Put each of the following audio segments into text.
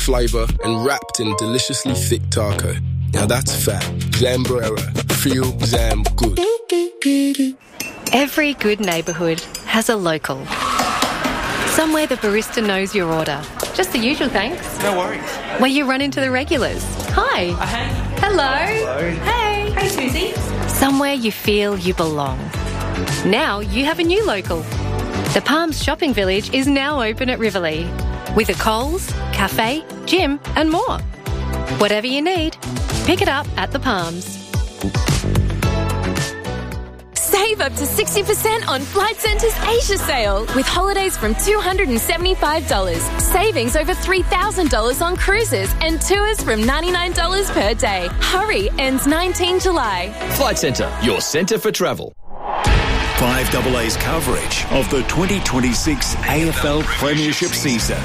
flavour and wrapped in deliciously thick taco. Now that's fat. Zambrera. Feel Zam good. Every good neighbourhood has a local. Somewhere the barista knows your order. Just the usual thanks. No worries. Where you run into the regulars. Hi. Hey. Hello. Hello. Hey. Hey, Susie. Somewhere you feel you belong. Now you have a new local. The Palms Shopping Village is now open at Riverlea, with a Coles, cafe, gym and more. Whatever you need, pick it up at the Palms. Save up to 60% on Flight Centre's Asia sale with holidays from $275, savings over $3,000 on cruises and tours from $99 per day. Hurry, ends 19 July. Flight Centre, your centre for travel. 5AA's coverage of the 2026 AFL Premiership season.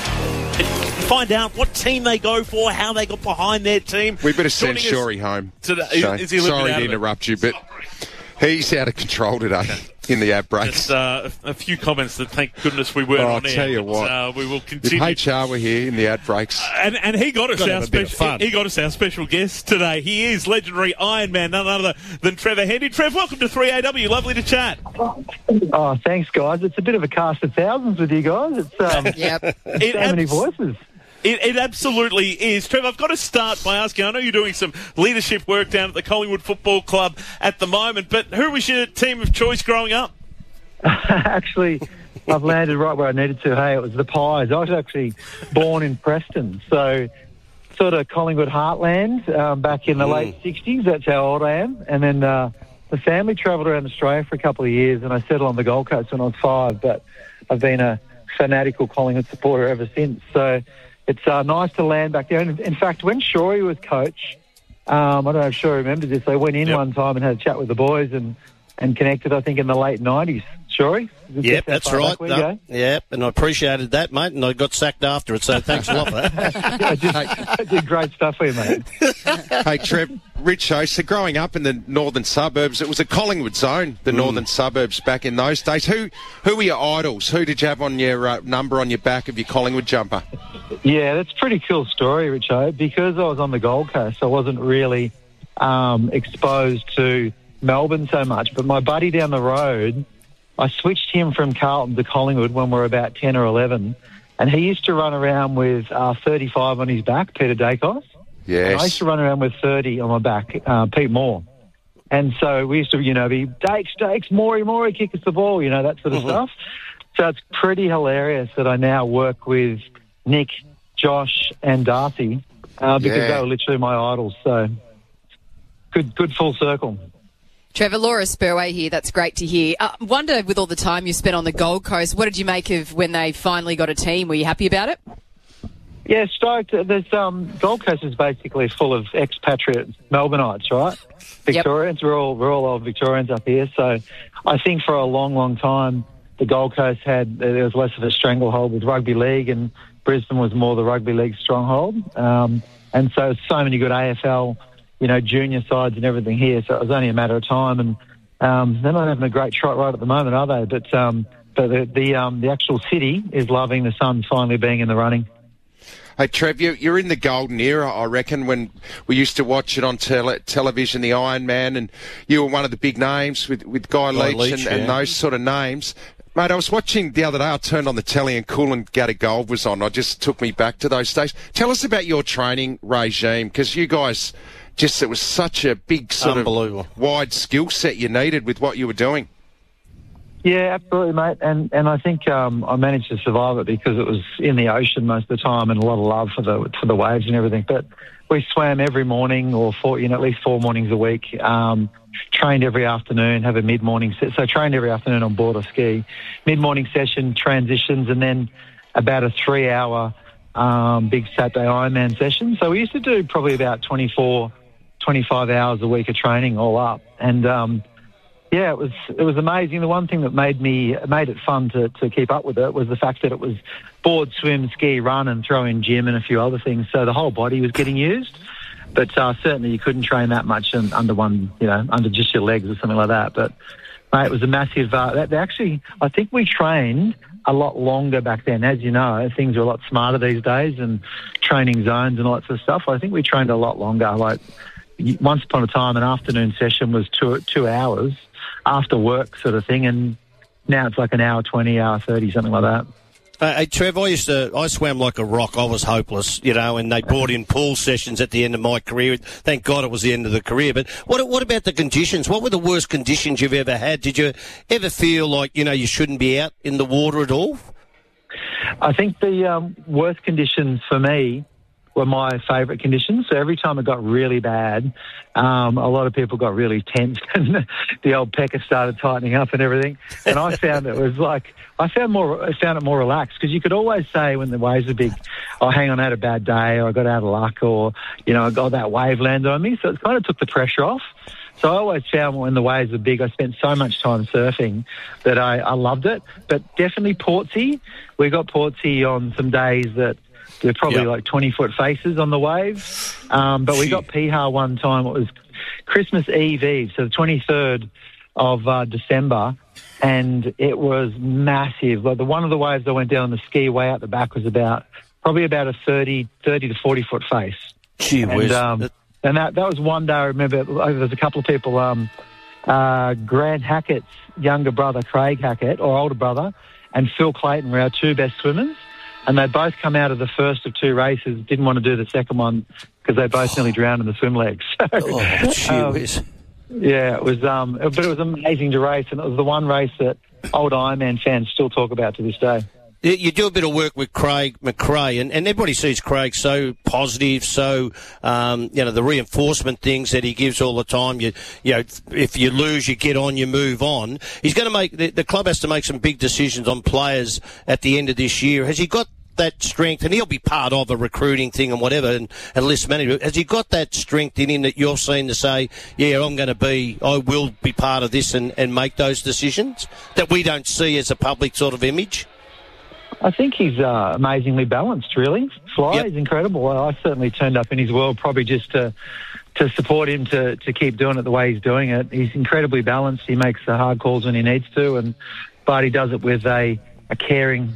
Find out what team they go for, how they got behind their team. We better send Shorey home. Today. Is he Sorry to interrupt you, but he's out of control today in the ad breaks. Just a few comments that thank goodness we weren't on air. I'll tell you what. We will continue. If HR were here in the ad breaks. And he got us our special. He got us our special guest today. He is legendary Ironman, none other than Trevor Hendy. Trev, welcome to 3AW. Lovely to chat. Oh, thanks, guys. It's a bit of a cast of thousands with you guys. It's yep. So many voices. It absolutely is. Trev, I've got to start by asking, I know you're doing some leadership work down at the Collingwood Football Club at the moment, but who was your team of choice growing up? Actually, I've landed right where I needed to. Hey, it was the Pies. I was actually born in Preston, so sort of Collingwood heartland back in the late 60s. That's how old I am. And then the family travelled around Australia for a couple of years, and I settled on the Gold Coast when I was 5, but I've been a fanatical Collingwood supporter ever since. So it's nice to land back there. And in fact, when Shorey was coach, I don't know if Shorey remembers this, they went in one time and had a chat with the boys and connected, I think, in the late 90s. Shorey? Yep, that's right. Yep, and I appreciated that, mate, and I got sacked after it, so thanks a lot for that. I did great stuff for you, mate. Hey, Trev, Rich, so growing up in the northern suburbs, it was a Collingwood zone, the northern suburbs back in those days. Who were your idols? Who did you have on your number on your back of your Collingwood jumper? Yeah, that's a pretty cool story, Richo. Because I was on the Gold Coast, I wasn't really exposed to Melbourne so much. But my buddy down the road, I switched him from Carlton to Collingwood when we were about 10 or 11. And he used to run around with 35 on his back, Peter Dacos. Yes. And I used to run around with 30 on my back, Pete Moore. And so we used to, be Dakes, Maury, kick us the ball, that sort of stuff. So it's pretty hilarious that I now work with Nick, Josh and Darcy because they were literally my idols. So good full circle. Trevor, Laura Spurway here. That's great to hear. Wonder, with all the time you spent on the Gold Coast, what did you make of when they finally got a team? Were you happy about it? Yeah, stoked. There's Gold Coast is basically full of expatriate Melbourneites, right? Victorians. We're all old Victorians up here. So I think for a long, long time the Gold Coast there was less of a stranglehold with rugby league, and Brisbane was more the rugby league stronghold. And so many good AFL, junior sides and everything here. So it was only a matter of time. And they're not having a great trot right at the moment, are they? But the actual city is loving the Suns finally being in the running. Hey, Trev, you're in the golden era, I reckon, when we used to watch it on television, the Iron Man, and you were one of the big names with Guy Leach and those sort of names. Mate, I was watching the other day, I turned on the telly and Coolangatta Gold was on. It just took me back to those days. Tell us about your training regime, because you guys it was such a big sort of wide skill set you needed with what you were doing. Yeah, absolutely, mate. And I think I managed to survive it because it was in the ocean most of the time and a lot of love for the waves and everything. But we swam every morning or at least 4 mornings a week. Trained every afternoon, have a mid-morning so trained every afternoon on board or ski. Mid-morning session, transitions, and then about a 3-hour big Saturday Ironman session. So we used to do probably about 24, 25 hours a week of training all up. And it was amazing. The one thing that made it fun to keep up with it was the fact that it was board, swim, ski, run, and throw in gym and a few other things. So the whole body was getting used. But certainly you couldn't train that much under just your legs or something like that. But mate, it was a massive. I think we trained a lot longer back then. As you know, things are a lot smarter these days, and training zones and all that sort of stuff. I think we trained a lot longer. Like, once upon a time, an afternoon session was 2 hours after work sort of thing, and now it's like an hour 20, hour 30, something like that. Hey, Trev, I swam like a rock. I was hopeless, and they brought in pool sessions at the end of my career. Thank God it was the end of the career. But what about the conditions? What were the worst conditions you've ever had? Did you ever feel like, you shouldn't be out in the water at all? I think the worst conditions for me were my favourite conditions. So every time it got really bad, a lot of people got really tense and the old pecker started tightening up and everything. And I found it more relaxed, because you could always say when the waves are big, oh, hang on, I had a bad day, or I got out of luck, or, I got that wave landed on me. So it kind of took the pressure off. So I always found when the waves were big, I spent so much time surfing that I loved it. But definitely Portsea. We got Portsea on some days that they're probably like 20-foot faces on the wave. But we got Piha one time. It was Christmas Eve, so the 23rd of December, and it was massive. Like, one of the waves that went down on the ski way out the back was probably about a 30 to 40-foot face. Gee whiz. And that was one day I remember. There was a couple of people, Grant Hackett's younger brother, Craig Hackett, or older brother, and Phil Clayton were our two best swimmers. And they both come out of the first of two races, didn't want to do the second one because they both nearly drowned in the swim legs. So, yeah, it was, but it was amazing to race, and it was the one race that old Ironman fans still talk about to this day. You do a bit of work with Craig McRae, and everybody sees Craig so positive, so, the reinforcement things that he gives all the time. If you lose, you get on, you move on. He's going to make, the club has to make some big decisions on players at the end of this year. Has he got that strength, and he'll be part of a recruiting thing and whatever, and list management. Has he got that strength in him that you're seen to say, I will be part of this and make those decisions that we don't see as a public sort of image? I think he's amazingly balanced, really. Fly is incredible. I certainly turned up in his world probably just to support him to keep doing it the way he's doing it. He's incredibly balanced. He makes the hard calls when he needs to, but he does it with a caring,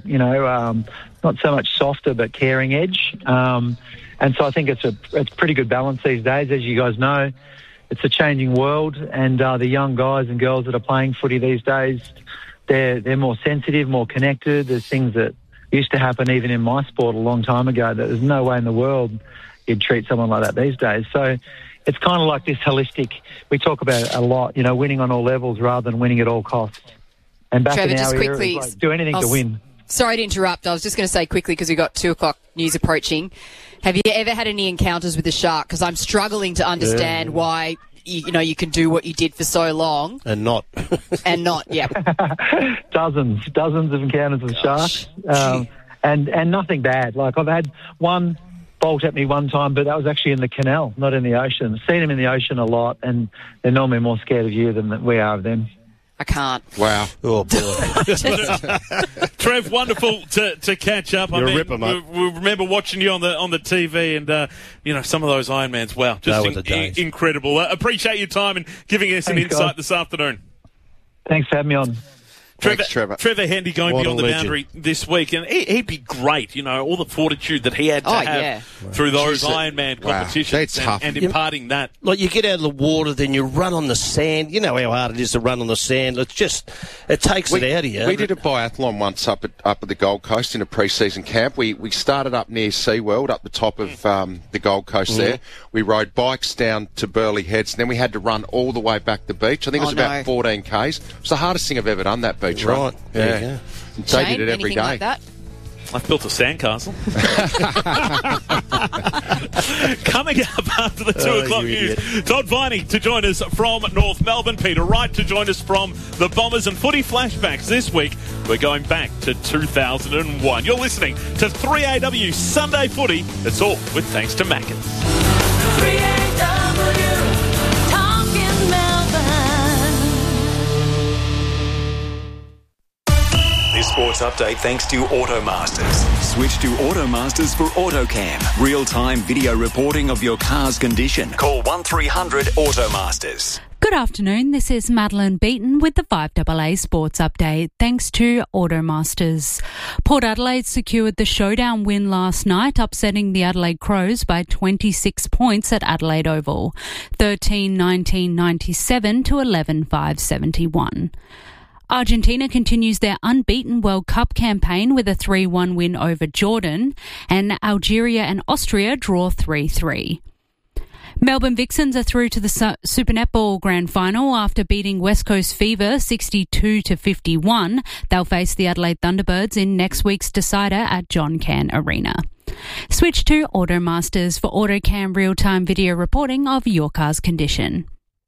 not so much softer but caring edge. And so I think it's pretty good balance these days. As you guys know, it's a changing world, and the young guys and girls that are playing footy these days, they're more sensitive, more connected. There's things that used to happen even in my sport a long time ago that there's no way in the world you'd treat someone like that these days. So it's kind of like this holistic, we talk about it a lot, winning on all levels rather than winning at all costs. And back Trevor, in just our era, quickly, it was like, do anything to win. Sorry to interrupt. I was just going to say quickly, because we've got 2 o'clock news approaching. Have you ever had any encounters with the shark? Because I'm struggling to understand why you can do what you did for so long and not. Yeah. Dozens of encounters with sharks, and nothing bad. Like, I've had one bolt at me one time, but that was actually in the canal, not in the ocean. Seen them in the ocean a lot, and they're normally more scared of you than we are of them. I can't. Wow. Oh, boy. Trev, wonderful to catch up. You're a ripper, mate. We remember watching you on the TV, and some of those Ironmans. Wow, just incredible. Appreciate your time and giving us an insight this afternoon. Thanks for having me on. Trevor Hendy going beyond the boundary this week, and he'd be great. All the fortitude that he had to have through those Ironman competitions and imparting that. Like, you get out of the water, then you run on the sand. You know how hard it is to run on the sand. It takes it out of you. We did a biathlon once up at the Gold Coast in a pre-season camp. We started up near SeaWorld, up the top of the Gold Coast there. We rode bikes down to Burleigh Heads, and then we had to run all the way back to the beach. I think it was about 14 Ks. It was the hardest thing I've ever done, that beach run. Yeah. They did it every day. Like that? I've built a sandcastle. Coming up after the 2 o'clock news, Todd Viney to join us from North Melbourne, Peter Wright to join us from the Bombers, and footy flashbacks this week. We're going back to 2001. You're listening to 3AW Sunday Footy. It's all with thanks to Macca's. 3AW, talking Melbourne. This sports update thanks to Automasters. Switch to Automasters for AutoCam. Real-time video reporting of your car's condition. Call 1300 Automasters. Good afternoon, this is Madeline Beaton with the 5AA Sports Update. Thanks to Automasters. Port Adelaide secured the showdown win last night, upsetting the Adelaide Crows by 26 points at Adelaide Oval, 13-19-97 to 11-5-71. Argentina continues their unbeaten World Cup campaign with a 3-1 win over Jordan, and Algeria and Austria draw 3-3. Melbourne Vixens are through to the Super Netball Grand Final after beating West Coast Fever 62-51. They'll face the Adelaide Thunderbirds in next week's decider at John Cairn Arena. Switch to Automasters for AutoCam real-time video reporting of your car's condition.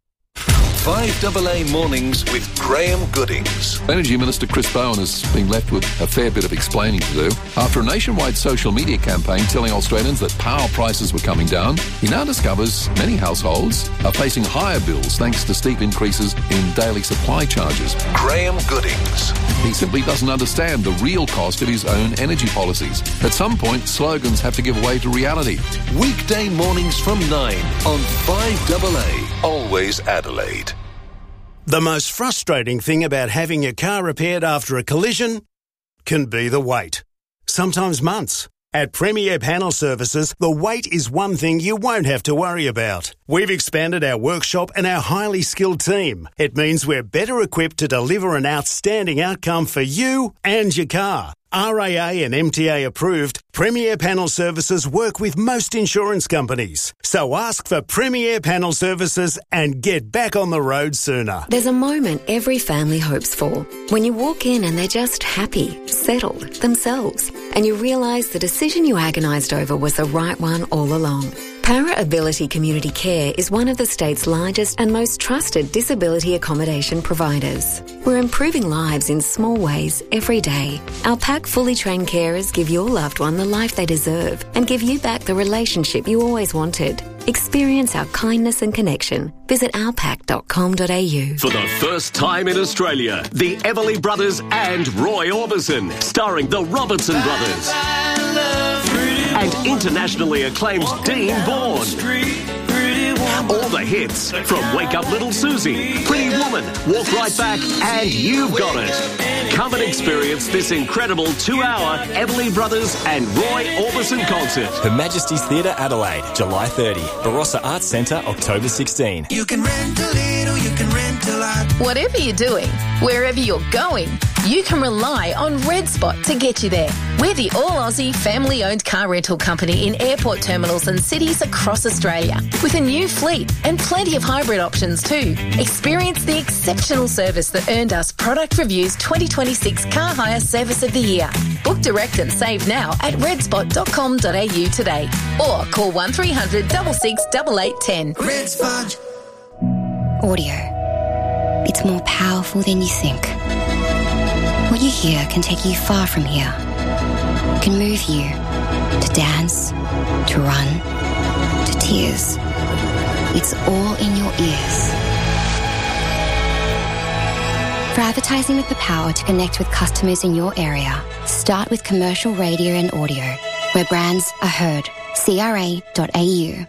5AA Mornings with Graham Goodings. Energy Minister Chris Bowen has been left with a fair bit of explaining to do. After a nationwide social media campaign telling Australians that power prices were coming down, he now discovers many households are facing higher bills thanks to steep increases in daily supply charges. Graham Goodings. He simply doesn't understand the real cost of his own energy policies. At some point, slogans have to give way to reality. Weekday mornings from 9 on 5AA. Always Adelaide. The most frustrating thing about having your car repaired after a collision can be the wait. Sometimes months. At Premier Panel Services, the wait is one thing you won't have to worry about. We've expanded our workshop and our highly skilled team. It means we're better equipped to deliver an outstanding outcome for you and your car. RAA and MTA approved, Premier Panel Services work with most insurance companies. So ask for Premier Panel Services and get back on the road sooner. There's a moment every family hopes for. When you walk in and they're just happy, settled, themselves, and you realise the decision you agonised over was the right one all along. Para Ability Community Care is one of the state's largest and most trusted disability accommodation providers. We're improving lives in small ways every day. Our PAC fully trained carers give your loved one the life they deserve and give you back the relationship you always wanted. Experience our kindness and connection. Visit ourpac.com.au. For the first time in Australia, the Everly Brothers and Roy Orbison, starring the Robertson Brothers. And internationally acclaimed Dean Bourne. All the hits from Wake Up Little Susie, Pretty Woman, Walk Right Back, and You've Got It. Come and experience this incredible 2-hour Everly Brothers and Roy Orbison concert. Her Majesty's Theatre, Adelaide, July 30. Barossa Arts Centre, October 16. You can rent a little, you can rent a lot. Whatever you're doing, wherever you're going, you can rely on Red Spot to get you there. We're the all-Aussie, family-owned car rental company in airport terminals and cities across Australia, with a new fleet and plenty of hybrid options too. Experience the exceptional service that earned us Product Review's 2026 Car Hire Service of the Year. Book direct and save now at redspot.com.au today, or call 1300 66 8810. Red Spot. Audio. It's more powerful than you think. What you hear can take you far from here. It can move you to dance, to run, to tears. It's all in your ears. For advertising with the power to connect with customers in your area, start with commercial radio and audio, where brands are heard. CRA.au.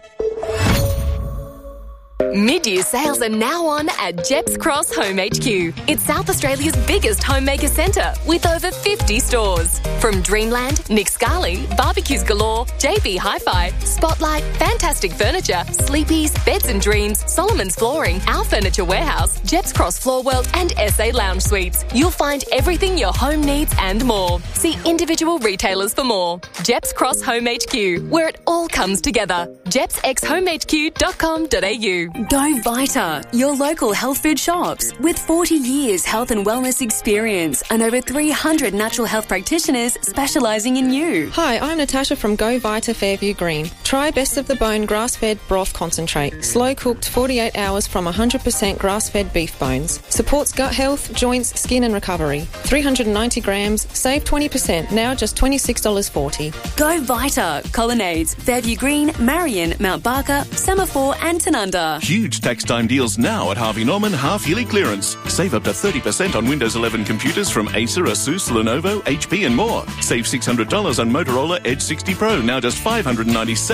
Mid-year sales are now on at Jeps Cross Home HQ. It's South Australia's biggest homemaker centre with over 50 stores. From Dreamland, Nick Scali, Barbecues Galore, JB Hi-Fi, Spotlight, Fantastic Furniture, Sleepy's, Beds and Dreams, Solomon's Flooring, Our Furniture Warehouse, Jeps Cross Floor World and SA Lounge Suites. You'll find everything your home needs and more. See individual retailers for more. Jeps Cross Home HQ, where it all comes together. jepsxhomehq.com.au. Go Vita, your local health food shops. With 40 years health and wellness experience and over 300 natural health practitioners specialising in you. Hi, I'm Natasha from Go Vita Fairview Green. Try Best of the Bone grass-fed broth concentrate. Slow-cooked 48 hours from 100% grass-fed beef bones. Supports gut health, joints, skin and recovery. 390 grams, save 20%, now just $26.40. Go Vita, Colonnades, Fairview Green, Marion, Mount Barker, Semaphore and Tanunda. Huge tax time deals now at Harvey Norman half-yearly clearance. Save up to 30% on Windows 11 computers from Acer, Asus, Lenovo, HP and more. Save $600 on Motorola Edge 60 Pro, now just $597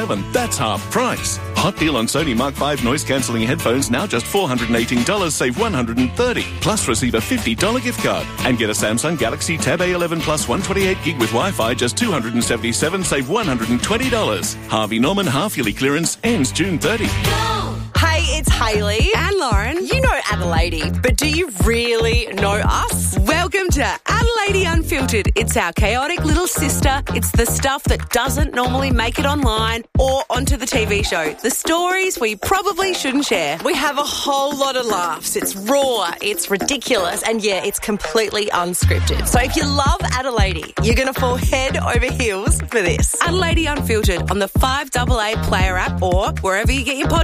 $497. That's half price. Hot deal on Sony Mark 5 noise-cancelling headphones now just $418, save $130. Plus receive a $50 gift card. And get a Samsung Galaxy Tab A11 Plus 128 gig with Wi-Fi just $277, save $120. Harvey Norman half-yearly clearance ends June 30. Hey, it's Hayley and Lauren. You know Adelaide, but do you really know us? Welcome to Adelaide Unfiltered. It's our chaotic little sister. It's the stuff that doesn't normally make it online or onto the TV show. The stories we probably shouldn't share. We have a whole lot of laughs. It's raw, it's ridiculous, and yeah, it's completely unscripted. So if you love Adelaide, you're going to fall head over heels for this. Adelaide Unfiltered on the 5AA Player app or wherever you get your podcast.